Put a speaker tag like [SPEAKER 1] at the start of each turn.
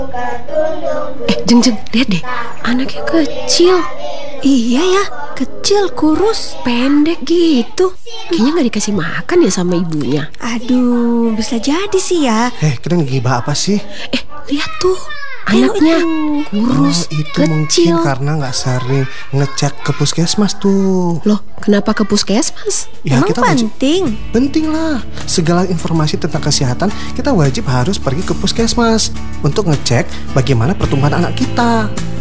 [SPEAKER 1] Jeng, lihat deh, anaknya kecil.
[SPEAKER 2] Iya ya, kecil, kurus.
[SPEAKER 1] Pendek gitu. Kayaknya gak dikasih makan ya sama ibunya.
[SPEAKER 2] Aduh, bisa jadi sih ya.
[SPEAKER 3] Kita ngegibah apa sih?
[SPEAKER 1] Lihat tuh, anaknya kurus,
[SPEAKER 3] itu
[SPEAKER 1] kecil.
[SPEAKER 3] mungkin karena gak sering ngecek ke puskesmas tuh.
[SPEAKER 1] Loh, kenapa ke puskesmas?
[SPEAKER 3] Ya,
[SPEAKER 2] Emang
[SPEAKER 3] kita wajib.
[SPEAKER 2] penting?
[SPEAKER 3] Penting lah. Segala informasi tentang kesehatan kita wajib harus pergi ke puskesmas untuk ngecek bagaimana pertumbuhan anak kita.